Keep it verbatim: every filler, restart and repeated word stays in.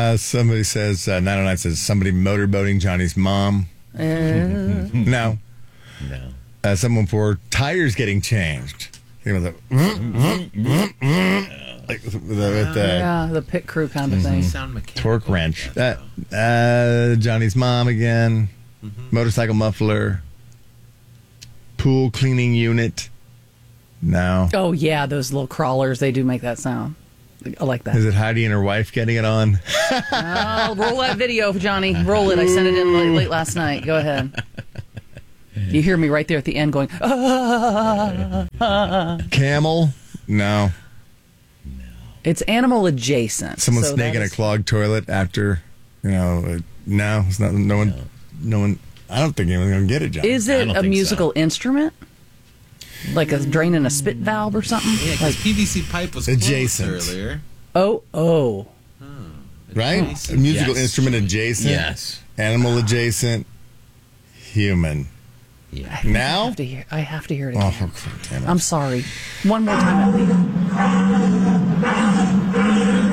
Uh, somebody says, uh, nine oh nine says, somebody motorboating Johnny's mom. Uh, No. No. Uh, someone for tires getting changed. You know, the, like with the, with the yeah, the pit crew kind of thing. Sound mechanical. torque wrench. That, uh, Johnny's mom again. Mm-hmm. Motorcycle muffler. Pool cleaning unit. No. Oh, yeah, those little crawlers, they do make that sound. I like that. Is it Heidi and her wife getting it on? Oh, roll that video, Johnny. Roll it. I sent it in late, late last night. Go ahead. You hear me right there at the end going, ah, ah. Camel? No. It's animal adjacent. Someone so snaking that a is- clogged toilet after, you know, uh, no. It's not, no one, no one, I don't think anyone's going to get it, John. Is I it don't a think musical so. instrument? Like a drain in a spit valve or something? Yeah, because Like, P V C pipe was Adjacent. closed earlier. oh, oh. Right? Adjacent. A musical Yes. instrument adjacent. Yes. Animal adjacent. Human. Yeah. I Now? have to hear, I have to hear it Oh, again. damn it. I'm sorry. One more time at least.